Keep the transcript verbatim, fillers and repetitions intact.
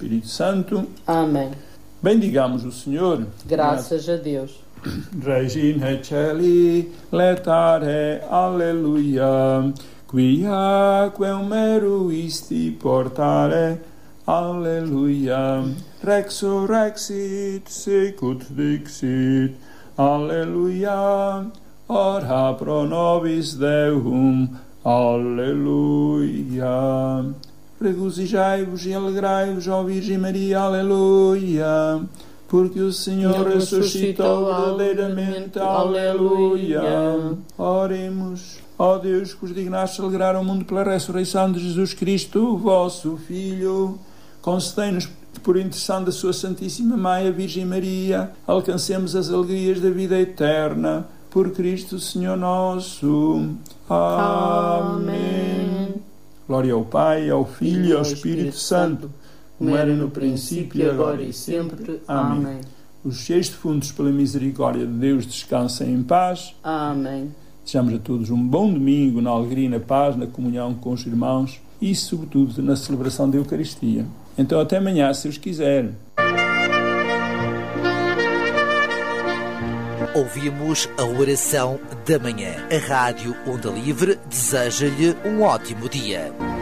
Espírito Santo. Amém. Bendigamos o Senhor. Graças a Deus. Regina Celi, letare, alleluia, quia quem meruisti portare, alleluia, resurrexit, sicut dixit, alleluia, ora pro nobis Deum, alleluia. Regozijai-vos e alegrai-vos, ó Virgem Maria, aleluia, porque o Senhor ressuscitou verdadeiramente, aleluia. Oremos, ó Deus, que os dignaste alegrar o mundo pela ressurreição de Jesus Cristo, vosso Filho, concedei-nos, por intercessão da sua Santíssima Mãe, a Virgem Maria, alcancemos as alegrias da vida eterna, por Cristo Senhor nosso. Amém. Glória ao Pai, ao Filho e ao Espírito Santo, como era no princípio, agora e sempre. Amém. Os cheios defuntos, pela misericórdia de Deus, descansem em paz. Amém. Desejamos a todos um bom domingo, na alegria e na paz, na comunhão com os irmãos e, sobretudo, na celebração da Eucaristia. Então, até amanhã, se os quiser. Ouvimos a oração da manhã. A Rádio Onda Livre deseja-lhe um ótimo dia.